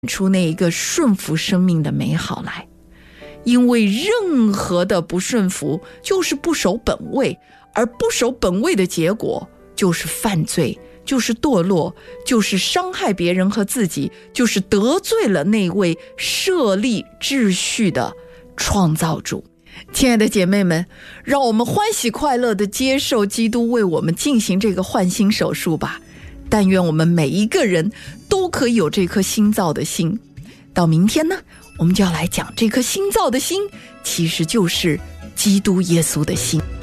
出那一个顺服生命的美好来。因为任何的不顺服就是不守本位，而不守本位的结果就是犯罪，就是堕落，就是伤害别人和自己，就是得罪了那位设立秩序的创造主。亲爱的姐妹们，让我们欢喜快乐地接受基督为我们进行这个换心手术吧。但愿我们每一个人都可以有这颗新造的心。到明天呢，我们就要来讲这颗新造的心，其实就是基督耶稣的心。